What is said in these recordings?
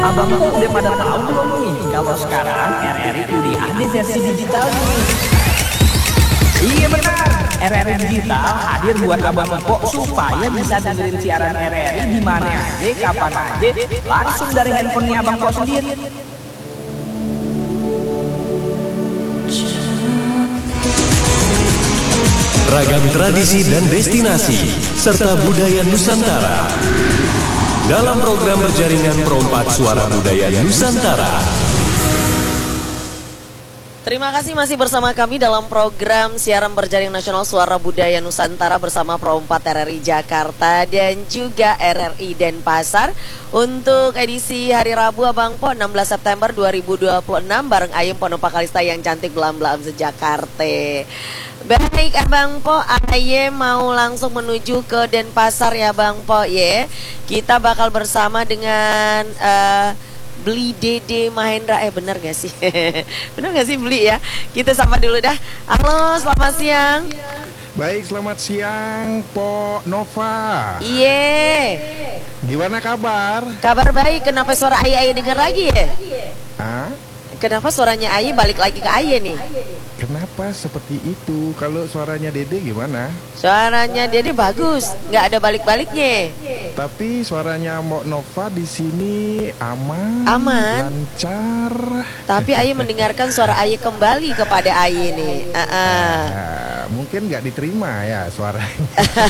Abang kok udah pada tahu belum nih kalau sekarang RRI udah ada versi digital nih. Iya benar, RRI Digital hadir buat abang kok supaya bisa dengerin siaran RRI di mana aja, kapan aja, langsung dari handphonenya abang kok sendiri. Ragam tradisi dan destinasi serta budaya Nusantara dalam program berjaringan Perompak Suara Budaya Nusantara. Terima kasih masih bersama kami dalam program siaran berjaring nasional Suara Budaya Nusantara bersama Perompak RRI Jakarta dan juga RRI Denpasar untuk edisi hari Rabu Abang Po 16 September 2026 bareng Ayem Ponopak Kalista yang cantik belam-belam sejakarta. Baik Abang Po, Ayem mau langsung menuju ke Denpasar ya Bang Po ya. Kita bakal bersama dengan Beli Dede Mahendra. Bener gak sih? Bener gak sih Beli ya? Kita sapa dulu dah. Halo, selamat siang. Baik, selamat siang Po Nova. Iya. Gimana kabar? Kabar baik. Kenapa suara Ayah dengar lagi ya? Hah? Kenapa suaranya Ayah balik lagi ke Ayah nih? Kenapa seperti itu? Kalau suaranya Dede gimana? Suaranya Dede bagus, nggak ada balik-baliknya. Tapi suaranya Mbok Nova di sini aman, lancar. Tapi Ayah mendengarkan suara Ayah kembali kepada Ayah nih. Mungkin nggak diterima ya suaranya.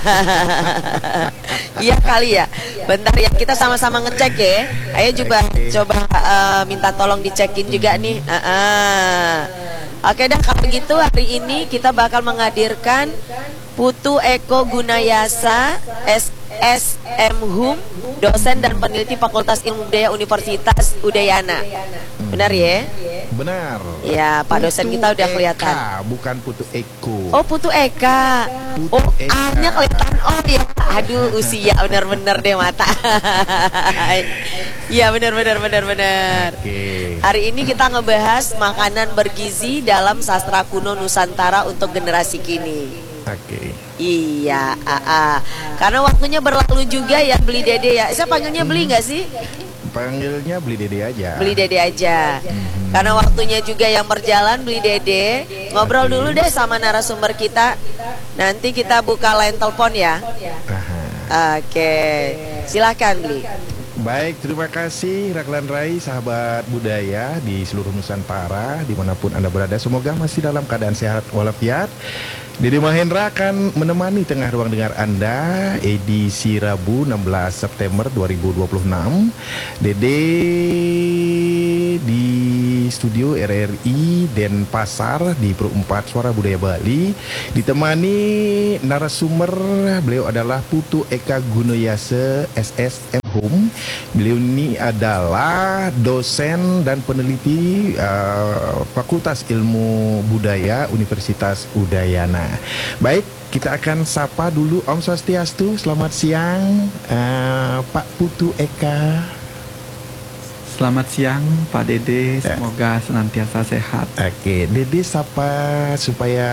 Iya kali ya. Bentar ya, kita sama-sama ngecek ya. Ayah coba minta tolong dicekin juga nih. Oke dah, kalau gitu hari ini kita bakal menghadirkan Putu Eko Gunayasa SSM Hum, dosen dan peneliti Fakultas Ilmu Budaya Universitas Udayana. Benar ya? Benar. Ya, Pak dosen kita udah kelihatan. Bukan Putu Eko. Oh, Putu Eka. A-nya kelihatan. Oh ya, aduh usia benar-benar deh mata. Iya benar. Hari ini kita ngebahas makanan bergizi dalam sastra kuno Nusantara untuk generasi kini. Iya, karena waktunya berlalu juga ya Beli Dede ya. Saya panggilnya Beli nggak sih? Panggilnya Beli Dede aja. Beli Dede aja. Karena waktunya juga yang berjalan Beli Dede. Ngobrol dulu deh sama narasumber kita. Nanti kita buka line telepon ya. Oke, silakan Beli. Baik, terima kasih Raglan Rai, sahabat budaya di seluruh Nusantara, dimanapun Anda berada. Semoga masih dalam keadaan sehat walafiat. Dede Mahendra akan menemani tengah ruang dengar Anda edisi Rabu 16 September 2026. Dede di studio RRI Denpasar di Perompak Suara Budaya Bali ditemani narasumber. Beliau adalah Putu Eka Gunayasa SSM Hum. Beliau ini adalah dosen dan peneliti Fakultas Ilmu Budaya Universitas Udayana. Baik, kita akan sapa dulu Om Swastiastu. Selamat siang Pak Putu Eka. Selamat siang Pak Dede, semoga senantiasa sehat. Oke, Dede sapa supaya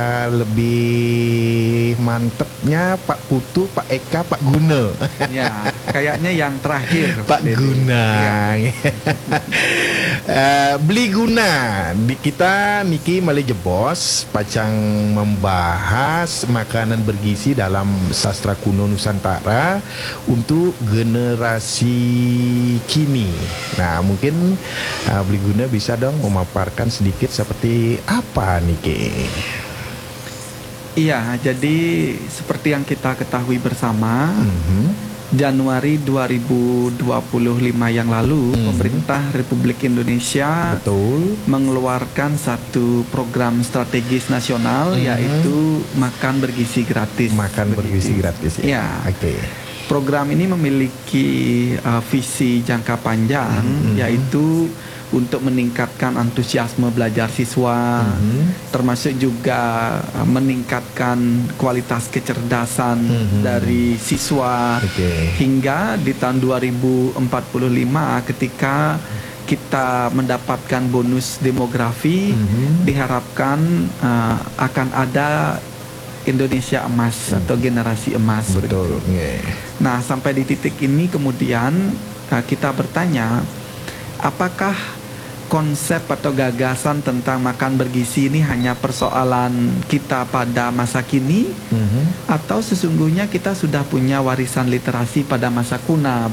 lebih mantepnya Pak Putu, Pak Eka, Pak Guna. Ya, kayaknya yang terakhir Pak Dede. Guna. Ya. Beli guna di kita niki mali jebos pacang membahas makanan bergizi dalam sastra kuno Nusantara untuk generasi kini. Nah, mungkin Beli Guna bisa dong memaparkan sedikit seperti apa niki. Iya, jadi seperti yang kita ketahui bersama, Januari 2025 yang lalu, pemerintah Republik Indonesia mengeluarkan satu program strategis nasional, yaitu makan bergizi gratis. Makan bergizi gratis ya. Program ini memiliki visi jangka panjang, yaitu untuk meningkatkan antusiasme belajar siswa, termasuk juga meningkatkan kualitas kecerdasan dari siswa, hingga di tahun 2045 ketika kita mendapatkan bonus demografi, diharapkan akan ada Indonesia emas atau generasi emas. Betul. Nah, sampai di titik ini kemudian kita bertanya, apakah konsep atau gagasan tentang makan bergizi ini hanya persoalan kita pada masa kini, atau sesungguhnya kita sudah punya warisan literasi pada masa kuno,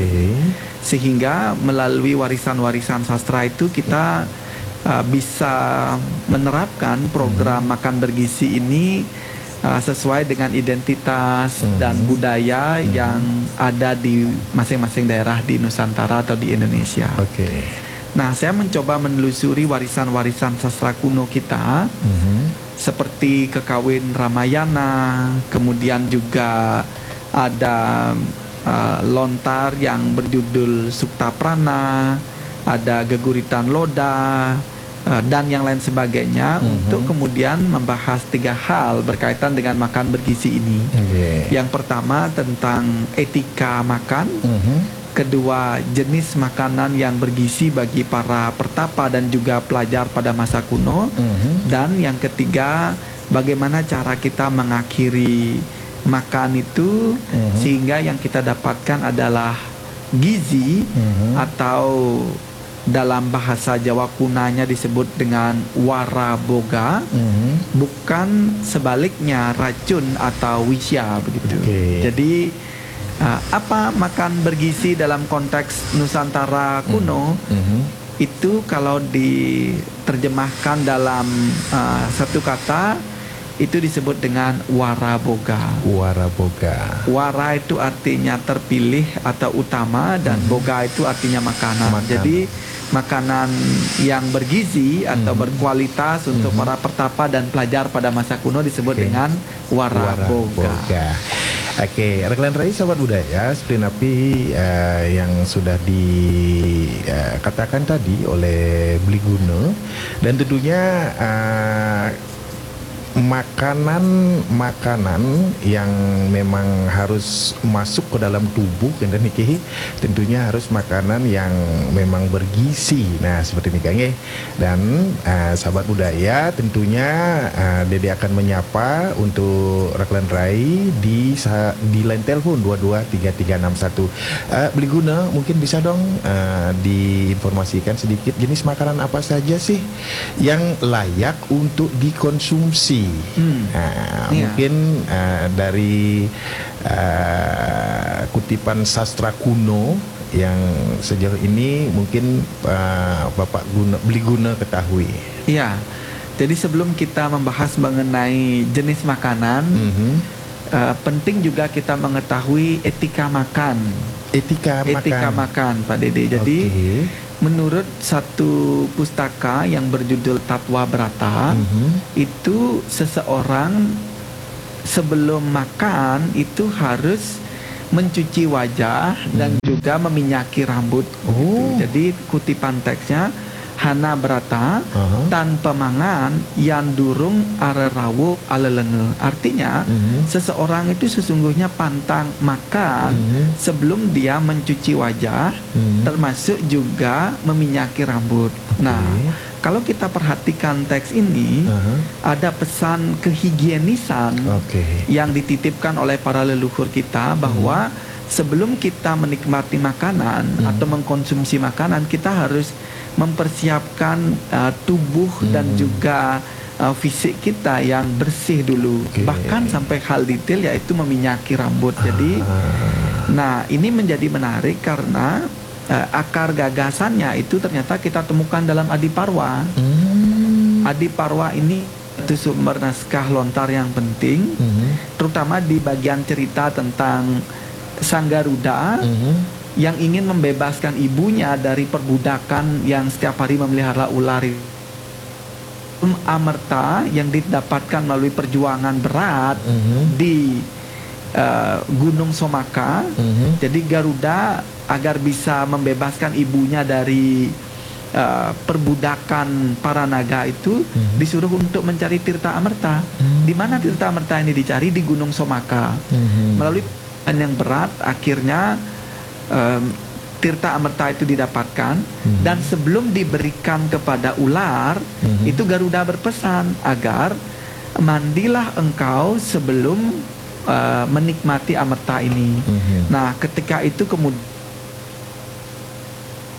sehingga melalui warisan-warisan sastra itu kita bisa menerapkan program makan bergizi ini sesuai dengan identitas dan budaya yang ada di masing-masing daerah di Nusantara atau di Indonesia. Nah, saya mencoba menelusuri warisan-warisan sastra kuno kita, seperti Kekawin Ramayana, kemudian juga ada lontar yang berjudul Suktaprana, ada Geguritan Loda, dan yang lain sebagainya, untuk kemudian membahas 3 hal berkaitan dengan makan bergizi ini. Yang pertama tentang etika makan, kedua jenis makanan yang bergizi bagi para pertapa dan juga pelajar pada masa kuno, dan yang ketiga bagaimana cara kita mengakhiri makan itu sehingga yang kita dapatkan adalah gizi, atau dalam bahasa Jawa kunanya disebut dengan wara boga, bukan sebaliknya racun atau wisya begitu. Jadi apa makan bergizi dalam konteks Nusantara kuno? Itu kalau diterjemahkan dalam satu kata, itu disebut dengan waraboga. Wara itu artinya terpilih atau utama, dan boga itu artinya makanan. Jadi makanan yang bergizi atau berkualitas untuk para pertapa dan pelajar pada masa kuno disebut dengan waraboga. Rekan Rai, sahabat budaya, seperti napi yang sudah dikatakan tadi oleh Bliguna, dan tentunya makanan yang memang harus masuk ke dalam tubuh dan niki tentunya harus makanan yang memang bergizi. Nah, seperti ini Kang. Dan sahabat budaya, tentunya Dede akan menyapa untuk rekan Rai di line telepon 223361. Beli guna, mungkin bisa dong diinformasikan sedikit jenis makanan apa saja sih yang layak untuk dikonsumsi. Mungkin dari kutipan sastra kuno yang sejauh ini mungkin Bapak Beli Guna ketahui. Iya. Jadi sebelum kita membahas mengenai jenis makanan, penting juga kita mengetahui etika makan. Etika makan, Pak Dede. Jadi menurut satu pustaka yang berjudul Tatwa Brata, itu seseorang sebelum makan itu harus mencuci wajah dan juga meminyaki rambut. Jadi kutipan teksnya, Hana Brata tanpa mangan yang durung arerawu alelenge. Artinya seseorang itu sesungguhnya pantang makan sebelum dia mencuci wajah, termasuk juga meminyaki rambut. Nah, kalau kita perhatikan teks ini, ada pesan kehigienisan yang dititipkan oleh para leluhur kita, bahwa sebelum kita menikmati makanan atau mengkonsumsi makanan, kita harus mempersiapkan tubuh dan juga fisik kita yang bersih dulu. Bahkan sampai hal detail, yaitu meminyaki rambut. Jadi nah, ini menjadi menarik karena akar gagasannya itu ternyata kita temukan dalam Adiparwa. Adiparwa ini itu sumber naskah lontar yang penting, terutama di bagian cerita tentang Sang Garuda yang ingin membebaskan ibunya dari perbudakan yang setiap hari memelihara ular. Amerta yang didapatkan melalui perjuangan berat di Gunung Somaka. Jadi Garuda agar bisa membebaskan ibunya dari perbudakan para naga itu disuruh untuk mencari Tirta Amerta. Di mana Tirta Amerta ini dicari? Di Gunung Somaka. Melalui perjuangan yang berat, akhirnya Tirta Amerta itu didapatkan, dan sebelum diberikan kepada ular, itu Garuda berpesan agar mandilah engkau sebelum menikmati Amerta ini. Nah, ketika itu kemudian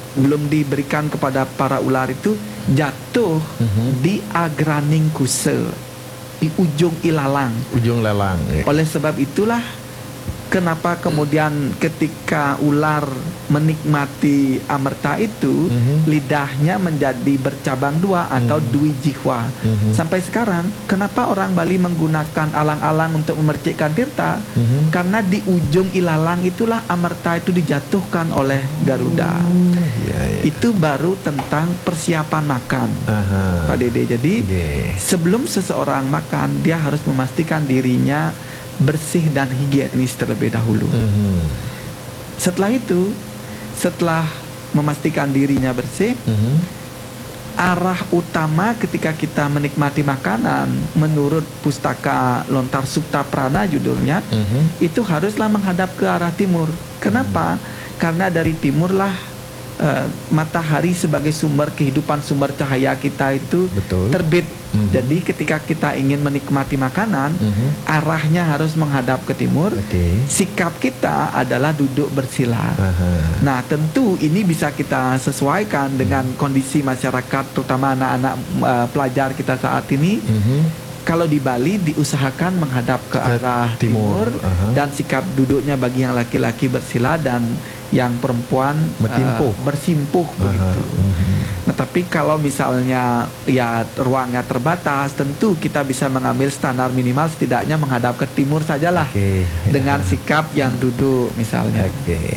belum diberikan kepada para ular itu jatuh di agraning kuse, di ujung ilalang. Ujung lelang. Ya. Oleh sebab itulah kenapa kemudian ketika ular menikmati amerta itu, lidahnya menjadi bercabang dua atau dwi jihwa. Sampai sekarang, kenapa orang Bali menggunakan alang-alang untuk memercikkan tirta? Karena di ujung ilalang itulah amerta itu dijatuhkan oleh Garuda. Itu baru tentang persiapan makan, Pak Dede. Jadi sebelum seseorang makan, dia harus memastikan dirinya bersih dan higienis terlebih dahulu. Setelah itu, setelah memastikan dirinya bersih, arah utama ketika kita menikmati makanan menurut pustaka Lontar Sukta Prana judulnya, itu haruslah menghadap ke arah timur. Kenapa? Karena dari timurlah matahari sebagai sumber kehidupan, sumber cahaya kita itu terbit. Jadi ketika kita ingin menikmati makanan, arahnya harus menghadap ke timur. Sikap kita adalah duduk bersila. Nah, tentu ini bisa kita sesuaikan dengan kondisi masyarakat, terutama anak-anak pelajar kita saat ini. Kalau di Bali diusahakan menghadap ke arah timur, dan sikap duduknya bagi yang laki-laki bersila dan yang perempuan bersimpuh begitu. Nah, tapi kalau misalnya ya ruangnya terbatas, tentu kita bisa mengambil standar minimal setidaknya menghadap ke timur sajalah, dengan sikap yang duduk misalnya.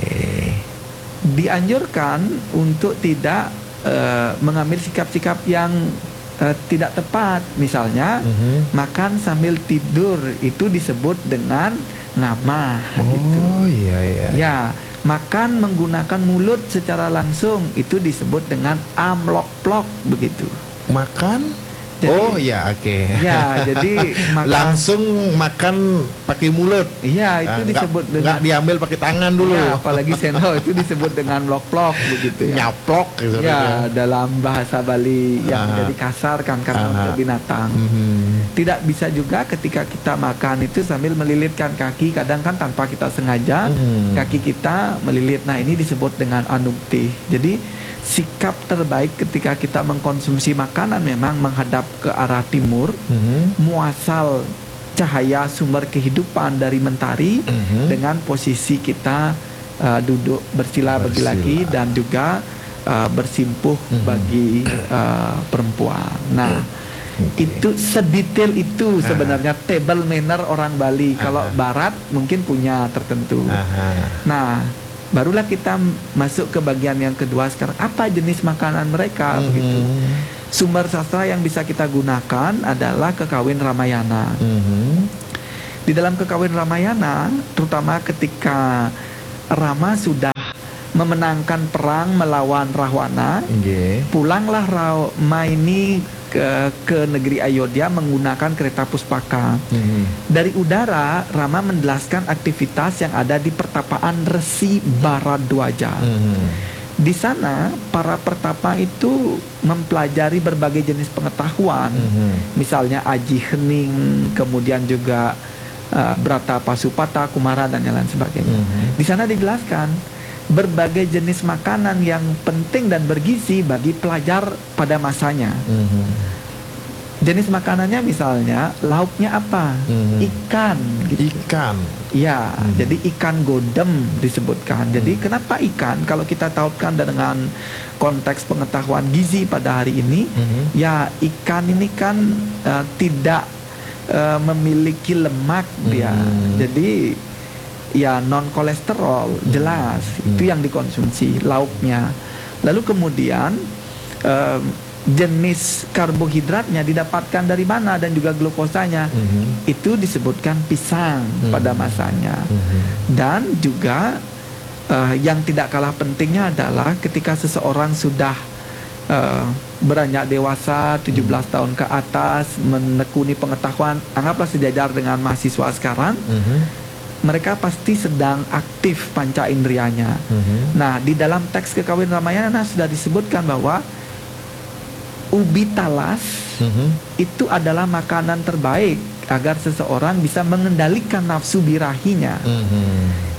Dianjurkan untuk tidak mengambil sikap-sikap yang tidak tepat. Misalnya makan sambil tidur itu disebut dengan ngamah. Ya, makan menggunakan mulut secara langsung itu disebut dengan amlok-plok begitu. Makan? Jadi, ya, jadi makan, langsung makan pakai mulut. Iya, itu disebut dengan, nggak diambil pakai tangan dulu. Ya, apalagi sendok itu disebut dengan plok-plok begitu ya. Nyaplok gitu. Ya, dalam bahasa Bali yang menjadi kasar kan karena untuk binatang. Tidak bisa juga ketika kita makan itu sambil melilitkan kaki, kadang kan tanpa kita sengaja kaki kita melilit. Nah, ini disebut dengan anukti. Jadi sikap terbaik ketika kita mengkonsumsi makanan memang menghadap ke arah timur, muasal cahaya sumber kehidupan dari mentari, dengan posisi kita duduk bersila bagi laki dan juga bersimpuh bagi perempuan. Nah, itu sedetail itu sebenarnya table manner orang Bali. Kalau Barat mungkin punya tertentu. Nah, barulah kita masuk ke bagian yang kedua sekarang. Apa jenis makanan mereka begitu? Sumber sastra yang bisa kita gunakan adalah Kekawin Ramayana. Di dalam Kekawin Ramayana, terutama ketika Rama sudah memenangkan perang melawan Rahwana, pulanglah Rama ini ke negeri Ayodhya menggunakan kereta puspaka. Dari udara, Rama menjelaskan aktivitas yang ada di pertapaan Resi Baradwaja. Di sana, para pertapa itu mempelajari berbagai jenis pengetahuan, misalnya Aji Hening, kemudian juga Brata Pasupata, Kumara, dan yang lain sebagainya. Di sana dijelaskan berbagai jenis makanan yang penting dan bergizi bagi pelajar pada masanya. Jenis makanannya misalnya lauknya apa? Ikan gitu. Ikan. Ya, jadi ikan godem disebutkan. Jadi kenapa ikan? Kalau kita tautkan dengan konteks pengetahuan gizi pada hari ini, ya ikan ini kan tidak memiliki lemak dia. Jadi ya non kolesterol, jelas itu yang dikonsumsi lauknya. Lalu kemudian jenis karbohidratnya didapatkan dari mana dan juga glukosanya itu disebutkan pisang pada masanya. Dan juga yang tidak kalah pentingnya adalah ketika seseorang sudah beranjak dewasa 17 tahun ke atas, menekuni pengetahuan, anggaplah sejajar dengan mahasiswa sekarang, mereka pasti sedang aktif panca indrianya. Nah, di dalam teks Kekawin Ramayana sudah disebutkan bahwa ubi talas itu adalah makanan terbaik agar seseorang bisa mengendalikan nafsu birahinya.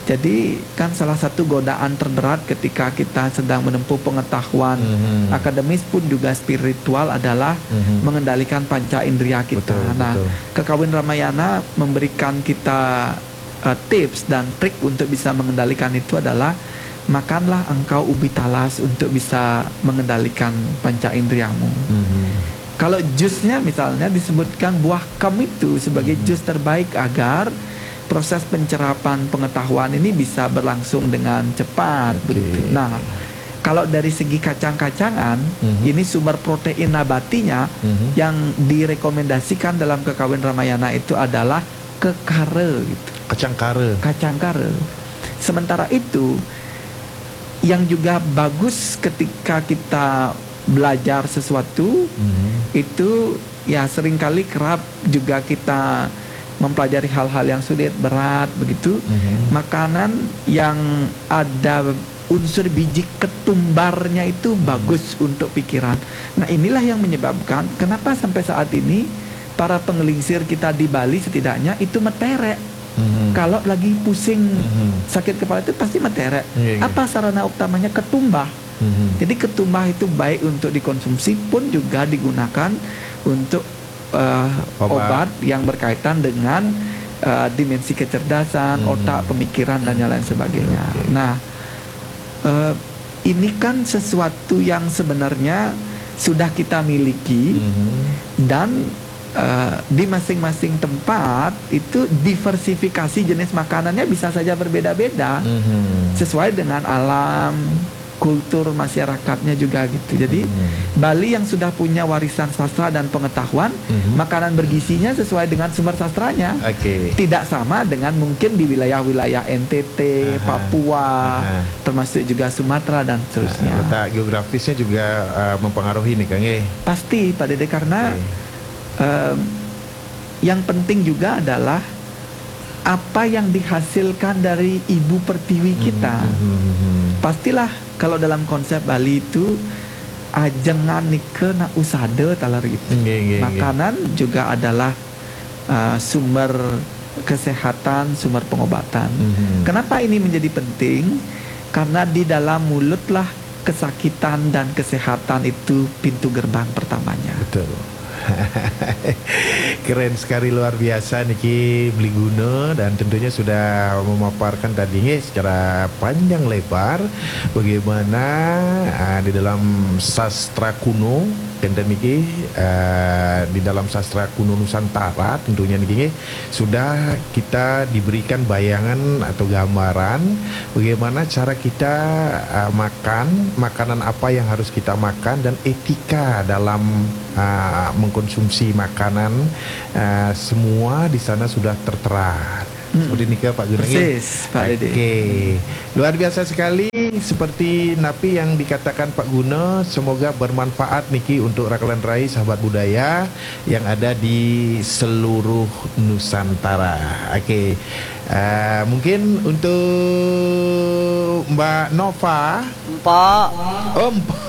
Jadi kan salah satu godaan terberat ketika kita sedang menempuh pengetahuan akademis pun juga spiritual adalah mengendalikan panca indera kita. Betul. Kekawin Ramayana memberikan kita tips dan trik untuk bisa mengendalikan itu adalah makanlah engkau ubi talas untuk bisa mengendalikan panca indriamu. Kalau jusnya misalnya disebutkan buah kam itu sebagai jus terbaik agar proses pencerapan pengetahuan ini bisa berlangsung dengan cepat. Begitu. Nah, kalau dari segi kacang-kacangan, ini sumber protein nabatinya yang direkomendasikan dalam kekawin Ramayana itu adalah kekare gitu. Kacang kare. Sementara itu yang juga bagus ketika kita belajar sesuatu itu ya seringkali kerap juga kita mempelajari hal-hal yang sulit, berat begitu. Makanan yang ada unsur biji ketumbarnya itu bagus untuk pikiran. Nah, inilah yang menyebabkan kenapa sampai saat ini para pengelingsir kita di Bali setidaknya itu meterek. Kalau lagi pusing sakit kepala itu pasti meterek. Apa sarana utamanya? Ketumbah. Jadi ketumbah itu baik untuk dikonsumsi pun juga digunakan untuk obat yang berkaitan dengan dimensi kecerdasan, otak, pemikiran dan yang lain sebagainya. Nah, ini kan sesuatu yang sebenarnya sudah kita miliki dan di masing-masing tempat itu diversifikasi jenis makanannya bisa saja berbeda-beda sesuai dengan alam, kultur masyarakatnya juga gitu. Jadi Bali yang sudah punya warisan sastra dan pengetahuan, makanan bergizinya sesuai dengan sumber sastranya. Tidak sama dengan mungkin di wilayah-wilayah NTT, Papua, termasuk juga Sumatera dan seterusnya. Letak geografisnya juga mempengaruhi nih Kang. Pasti Pak Dede, karena yang penting juga adalah apa yang dihasilkan dari ibu pertiwi kita. Pastilah kalau dalam konsep Bali itu ajengan nike na usada talar gitu. Makanan juga adalah sumber kesehatan, sumber pengobatan. Kenapa ini menjadi penting? Karena di dalam mulutlah kesakitan dan kesehatan itu pintu gerbang pertamanya. Betul. Keren sekali, luar biasa Niki Bliguna, dan tentunya sudah memaparkan tadi secara panjang lebar bagaimana di dalam sastra kuno dan Niki di dalam sastra kuno Nusantara tentunya Niki sudah kita diberikan bayangan atau gambaran bagaimana cara kita makan, makanan apa yang harus kita makan, dan etika dalam mengkonsumsi makanan. Semua di sana sudah tertera. Seperti ini Pak Gunung. Persis, Pak Dede. Oke. Luar biasa sekali seperti napi yang dikatakan Pak Guna. Semoga bermanfaat niki untuk Rakalan Rai sahabat budaya yang ada di seluruh Nusantara. Oke. Mungkin untuk Mbak Nova. Empok. Oh, Empok.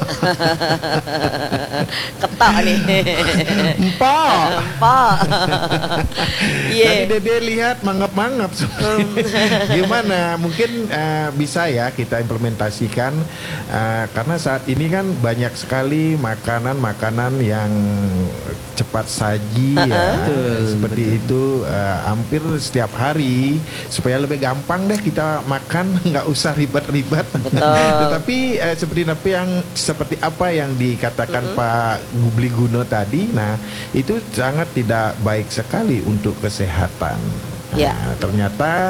Ketak nih. Empok. Empok. Tadi Dede lihat mangap-mangap. Gimana? Mungkin bisa ya kita implementasikan karena saat ini kan banyak sekali makanan-makanan yang cepat saji ya. Seperti itu hampir setiap hari supaya lebih gampang deh kita makan, nggak usah ribet-ribet. Tetapi seperti apa yang dikatakan Pak Gubli Guno tadi, nah itu sangat tidak baik sekali untuk kesehatan. Ternyata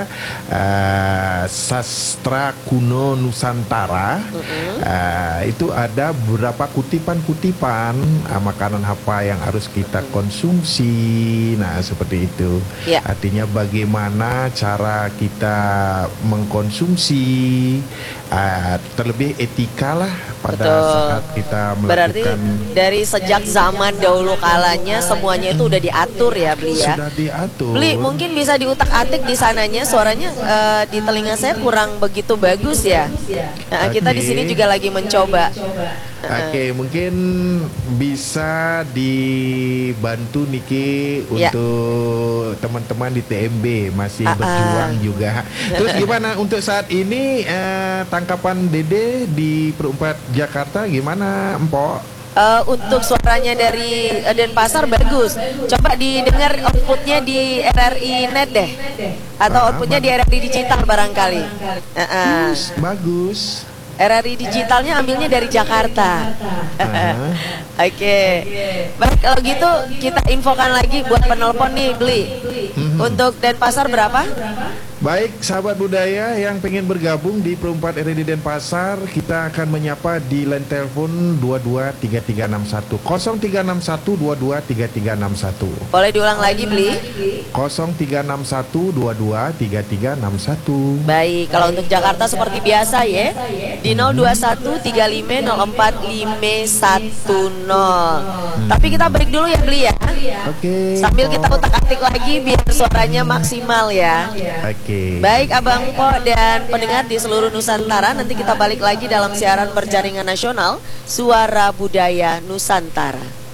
sastra kuno Nusantara itu ada beberapa kutipan-kutipan makanan apa yang harus kita konsumsi. Nah seperti itu. Artinya bagaimana cara kita mengkonsumsi, terlebih etika lah pada saat kita melakukan. Berarti dari sejak zaman dahulu kalanya semuanya itu udah diatur ya Bli ya. Sudah diatur. Bli, mungkin bisa diutak-atik di sananya, suaranya di telinga saya kurang begitu bagus ya. Nah, kita di sini juga lagi mencoba. Oke, mungkin bisa dibantu Niki untuk teman-teman di TMB masih berjuang juga. Terus gimana untuk saat ini tangkapan Dede di Perumpat Jakarta gimana, Empok? Untuk suaranya dari Denpasar bagus. Coba didengar outputnya di RRI Net deh, atau outputnya di RRI Digital barangkali. Bagus. RRI Digitalnya ambilnya dari Jakarta. Oke. Baik, kalau gitu kita infokan lagi buat penelpon nih, Beli. Untuk Denpasar berapa? Baik, sahabat budaya yang pengen bergabung di Perumpat RRI Denpasar, kita akan menyapa di line telepon 223361 0361 223361. Boleh diulang lagi, Beli? 0361 223361. Baik, kalau untuk Jakarta seperti biasa ya, di 02135045510. Tapi kita break dulu ya, Beli ya. Oke. Sambil kita utak-atik lagi biar suaranya maksimal ya. Oke. Baik Abang Po dan pendengar di seluruh Nusantara, nanti kita balik lagi dalam siaran berjaringan nasional Suara Budaya Nusantara.